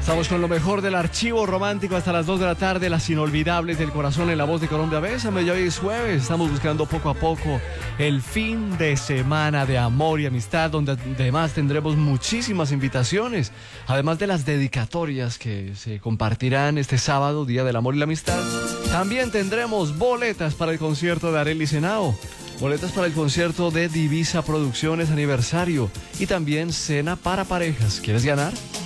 Estamos con lo mejor del archivo romántico hasta las 2 de la tarde, las inolvidables del corazón en la voz de Colombia. Bésame, ya hoy es jueves, estamos buscando poco a poco el fin de semana de amor y amistad, donde además tendremos muchísimas invitaciones, además de las dedicatorias que se compartirán este sábado, Día del Amor y la Amistad. También tendremos boletas para el concierto de Arely Senao, boletas para el concierto de Divisa Producciones aniversario y también cena para parejas. ¿Quieres ganar?